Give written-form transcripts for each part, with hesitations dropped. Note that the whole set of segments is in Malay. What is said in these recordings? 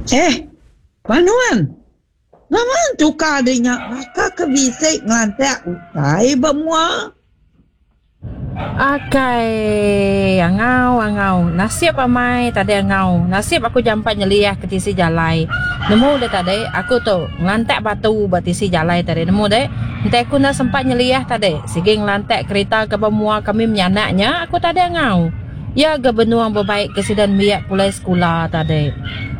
Panuan. Naman tukar dia maka kebisik ngantak utai bemua. Akai angau nasib amai tadi angau nasib aku jampat nyeliah ke tisi jalai nemu dah tadi aku tu ngantak batu batisi jalai tadi nemu deh nanti aku nak sempat nyeliah tadi sigi ngelantak kereta ke bemua kami menyanaknya aku tadi angau ya ke benuang berbaik kesidan biak pulai sekolah tadi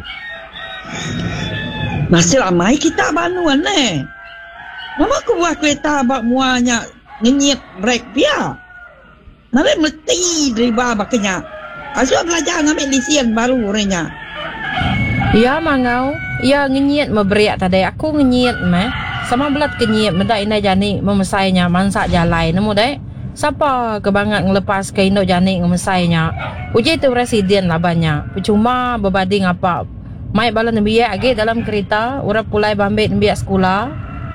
Masih ramai kita banuan Nama aku buat kereta bak muanya ngenyit brek dia. Nanti mesti driba baknya. Asal belajar ngambil lisen baru orangnya. Ya mangau, ya ngenyit memberiak tadi aku ngenyit mah. Sama belat kenyit mendak ina jani memesainya mansak jalai nemu dek. Siapa kebangat ngelepas ke indok jani memesainya. Uji tu presiden lah banyak. Percuma berbanding apa. Mai bala nembiak lagi dalam kereta, orang pulai bambit nembiak sekolah.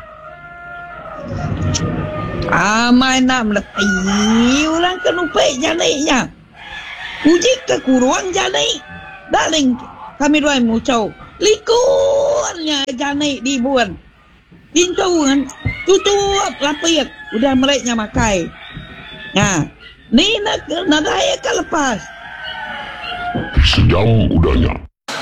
Amai nak meletih orang kenupik janiknya. Uji kekuruan janik. Daling kami dua mucau. Likurnya janik dibuat. Pintu kan tutup lapik. Udah mereknya makai. Nah, ni nak daya kan lepas. Sejam udahnya.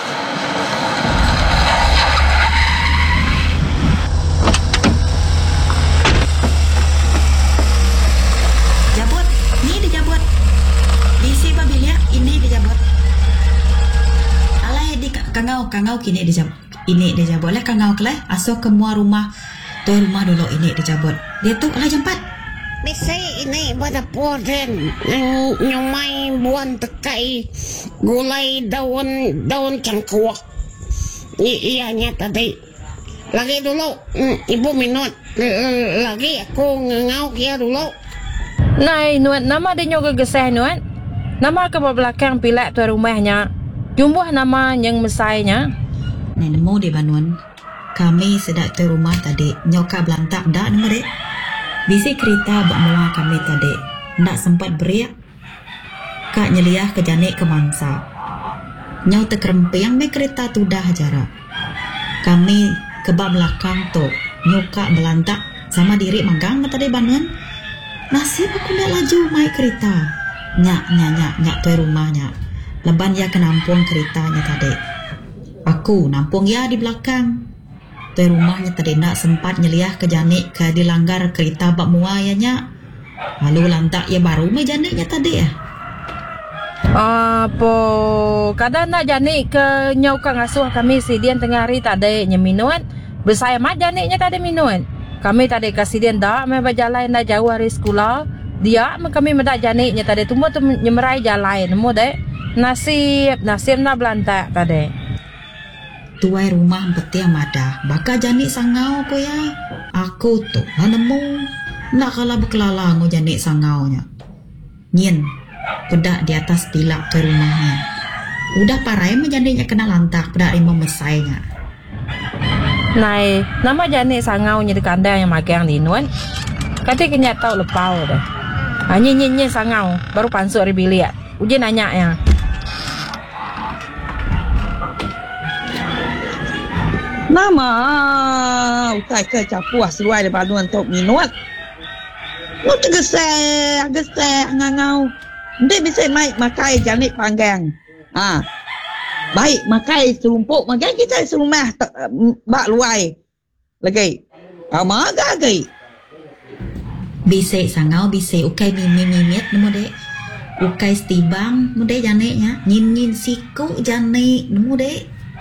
Kangau kini dijabut. Ini dijabut lah kangau kelai. Asal kemua rumah. Tu rumah dulu ini dijabut. Dia tu lah jempat. Bisa ini pada poden nyumai buan tekai gulai daun cangkuak. Ianya tadi. Lagi dulu ibu minut. Lagi aku ngau kia dulu. Nai nuan nama dia nyoga geseh nuan. Nama ke belakang pilak tu rumahnya. Jumlah nama yang mesainya. Nemu di Banuan. Kami sedang ke rumah tadi. Nyoka belantak dah nama dek. Bisi kereta bermula kami tadi. Nak sempat beriak. Kak nyeliah ke janik ke mangsa. Nyau terkeremping me kereta tu dah jarak. Kami ke bab belakang tu. Nyoka belantak sama diri manggang tadi Banuan. Nasib aku nak laju mai kereta. Nyak tu rumahnya. Leban ya ke nampung keretanya tadi. Aku nampung ya di belakang. Tu rumahnya tadi nak sempat nyeliah ke janik ke dilanggar kereta bak muayanya. Lalu lantak ya baru me janiknya tadi ya. Apa kadang nak janik ke nyau kang asuh kami sidian tengah hari tadi nyeminuan. Bersaya mat janiknya tadi minuan. Kami tadi kasih dia dak me berjalan nak jauh hari sekolah. Dia kami mendak janiknya tadi tumbuh tu nyemerai jalan nemu dek. Nasib nak belantak tadi. Tuai rumah peti yang madah. Baka janik sangau ko ya. Aku tu lah nemu. Nak kalah berkelala ngo janik sangaunya. Nyin. Pedak di atas tilak tuai rumahnya. Udah parai menjaniknya kena lantak. Pedak rimau mesainya. Nai, nama janik sangaunya di kandang yang magang di nuan. Kati kenyat tau lepau dah. Nyin sangau. Baru pansuk hari biliat. Uji nanya ya. Nama utai ke capuas luai daripada Banuan tok minuat. Lu tergeseh ngangau. Nanti bisa naik makai janik panggang. Baik makai serumpuk makan kita serumah bak luai. Lagi. Amaga lagi. Bisa sangau bisa ukai mimit nemu dek. Ukai stibang nemu dek janiknya. Nyin siku janik nemu dek.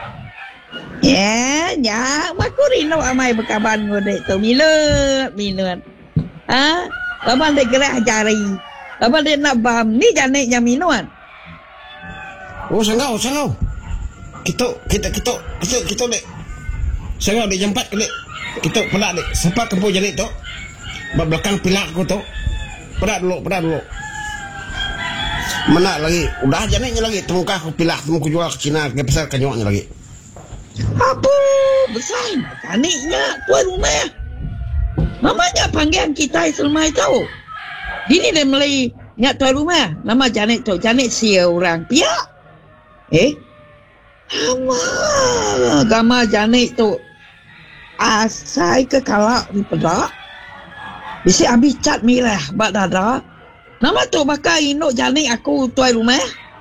Ya, aku rindu amai berkaban ngode tu minut. Laban dia gerah jari. Laban dia nak bam ni janiknya minut. Oh, sangau. Kita dek. Sangau dek jempat dek. Kita pedak dek. Sempat kempu janik tu. Belakang pilak aku tu. Pedak dulu. Mana lagi? Udah janiknya lagi. Temukah aku pilak, temu aku jual ke Cina, ke pasar kanyuaknya lagi. Apa besar janiknya tuan rumah. Namanya panggilan kita selama tahu. Gini dia mulai nyak tuan rumah. Nama janik tu janik sia orang pihak. Gama janik tu asai ke kalak ni pedak. Bisi habis cat mirah bak dada. Nama tu pakai induk janik aku tuai rumah.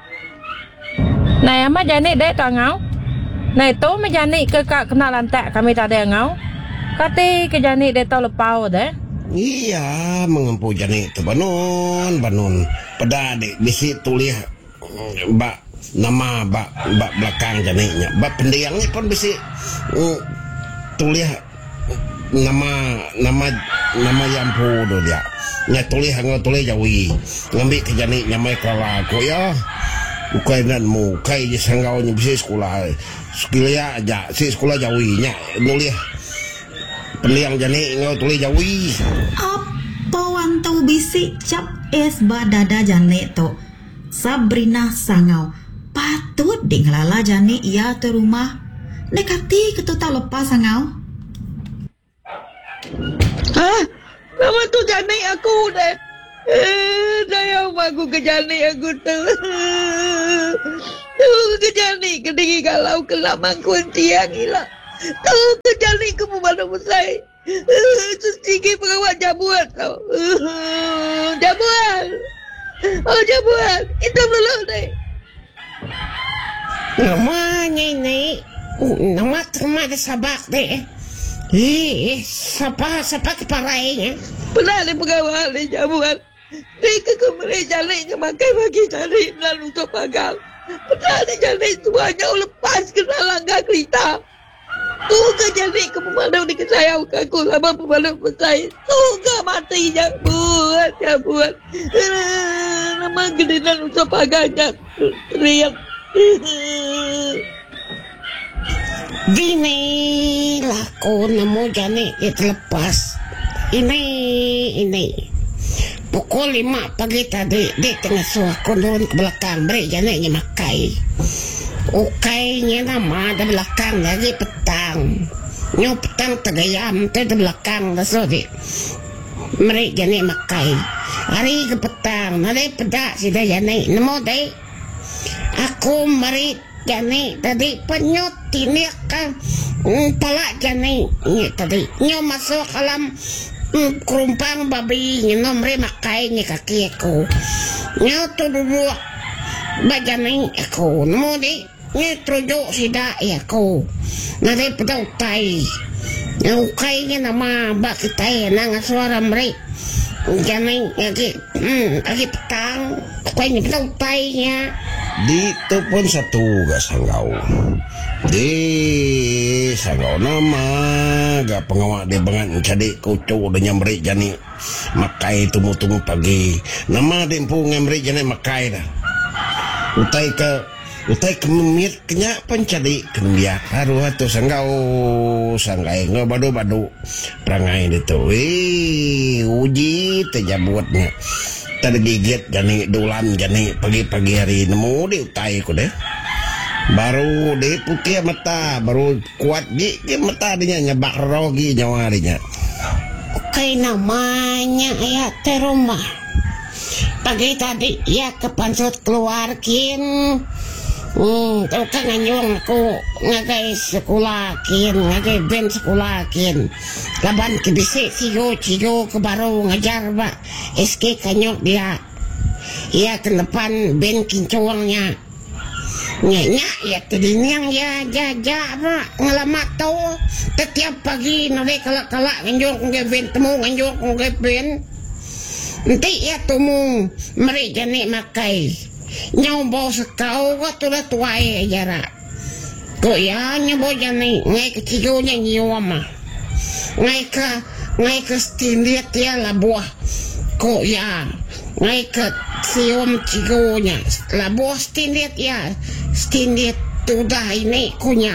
Này mà janik dek ka ngau. Này tu mà janik ke kak kena lantak kami tak ada ngau. Kati ke janik dek tau lepau deh. Iya, mengempu janik tu banun. Pada adik bisi tulis bak nama bak belakang janiknya. Bak pendiangnya pun bisi tulis nama yampu tu dia. Nya tulis Jawi. Ngambil ke janiknya mai kala aku ya. Bukai nan mu kai je sanggau nya bisi sekolah. Sekilia aja si sekolah Jawi nya nulis pendiang janik ngau tulis Jawi. Apa wan tau bisi cap es badada janik tu. Sabrina sangau. Patut di ngelala janik ia tu rumah. Nekati ketu tak lepas sangau. Nama tu janik aku deh. Sayang aku ke janik aku tu. Tu ke janik ke diri kalau kelak mangkun tiang hilang. Tu ke janik ke mana besar. Sedikit perawat jamuan tau. Jamuan. Oh jamuan. Itu belum deh. Nama ni nama terima ada sabak deh. Siapa keparainya? Pernah ada pegawai ada jamuan. Mereka kembali jalan makan bagi cari lalu untuk pagang. Pernah ada jalan semuanya lepas kena langgar kereta. Tu ke jalan ke pemadam ni kesayang aku sama pemadam pesai. Tu ke mati jamuan. Nama gedenan untuk pagangnya teriak. Dini laku nemu janik terlepas. Ini pukul 5 pagi tadi di tengah suah turun ke belakang beri janiknya makai. Ukainya nama di belakang lagi petang. Nyo petang tegayam tu di belakang dah sorry. Meri janik makai. Hari ke petang nanti pedak si dah janik nemu deh. Aku meri janik tadi penyut ini kan palak janik ni tadi nyo masuk dalam kerumpang babi nyo meri makai ni kaki aku nyo tu duduk bajanik aku nemu di nyo terujuk sidak aku nanti pedau tai nyo kainya nama bak kita nang suara meri janik lagi petang kainya pedau tainya. Di tu pun satu gak sanggau. Di sanggau nama gak pengawak dia banget cadik kucu dan nyamrik jani makai tumu-tumu pagi. Nama dia pun nyamrik jani makai dah. Utai ke memit kenyak pencadi kendiak haru tu sanggai ngau badu perangai dia tu. Uji terjabutnya. Tadi gigit jani dulan jani pagi-pagi hari nemu di utai ku deh. Baru di putih mata baru kuat di mata dia nyebak rogi nyawa dia. Oke namanya ya terumah. Pagi tadi ya kepansut keluarkin. Tahu kan nganyong aku ngagai sekolahin, ngagai ben sekolahin. Laban kebisik cigo ke baru ngajar ba. SK kanyok dia. Ia ke depan ben kincongnya. Nyak ya tadinyang ya jaja ba ngalamat tu. Setiap pagi nari kalak-kalak nganyong ngagai ben temu nganyong ngagai ben. Nanti ya temu meri janik makai. Nhau bò sekau có tôi đã tuai giờ ra cội á nhau bò giờ này ngay cái chigo nhà nhiều mà ngay cái tiền liệt kia là bùa cội á ngay cái siom chigo nhà là bùa tiền liệt tu dah ini kunya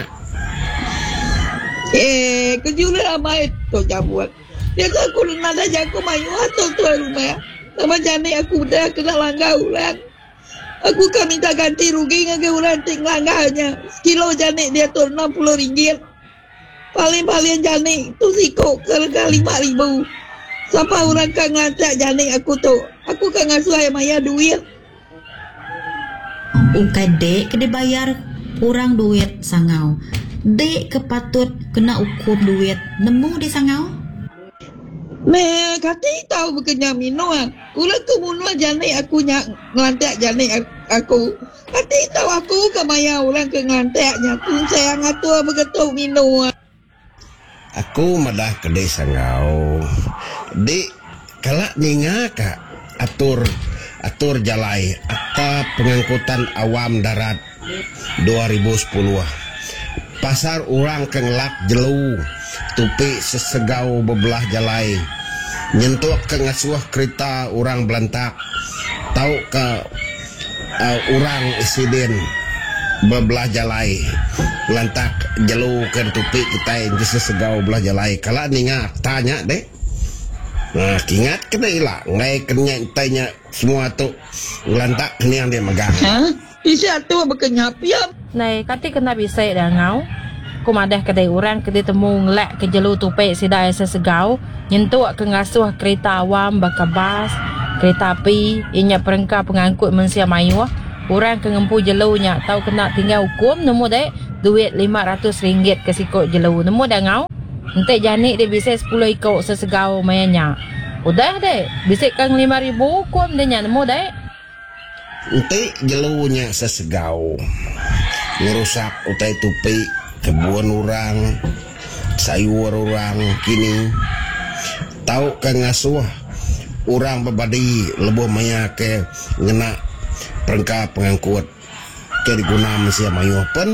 kejula ramai tu jabuat dia kan aku nada jago mayu atau tuai rumah sama jani aku dah kena langgar ulang. Aku kan minta ganti rugi dengan ulanting langgarnya. Sekilo janik dia tu RM60. Paling janik tu sikok kali 5,000. Sampai orang kan ngelacak janik aku tu. Aku kan ngasuh ayam maya duit. Kadek kena bayar Orang duit sangau. Dek kepatut kena ukur duit. Nemu di sangau? Me kati tahu berkenya minuan. Kula ku munua jani aku ngelantek jani aku. Kati tahu aku kemaya orang ke ngelanteknya. Ku sayang atua begitu minuan. Aku madah kedai sangau. Dek kalak ninga kak atur jalai akta pengangkutan awam darat 2010. Pasar orang kengelak jelu tupi sesegau bebelah jalai nyentuh ke ngasuh kereta orang belantak tahu ke orang insiden bebelah jalai belantak jelu ke tupi kita yang sesegau belah jalai kalau ninga tanya deh. Nah, ingat kena ilah ngai kena tanya semua tu belantak kena yang dia megang. Ha? Bisa tu berkenya piam. Này, kati kena bisa dah ngau. Ku madah kedai orang kedai temu ngelak ke jelu tupek sidai sesegau. Nyentuk ke ngasuh kereta awam bakabas, kereta api, inya perengkap pengangkut mensia mayuh. Orang ke ngempu jelunya tahu kena tinggal hukum nemu dek duit RM500 ke sikut jelu. Nemu dah ngau. Nanti janik dia bisa 10 ikut sesegau mayanya. Udah dek, bisa kang 5,000 hukum dia nya nemu dek. Nanti jelunya sesegau ngerusak utai tupi kebun orang sayur orang kini tahu ke ngasuh orang berbadi lebih maya ke ngena perengkap pengangkut ke diguna mesia mayuh pun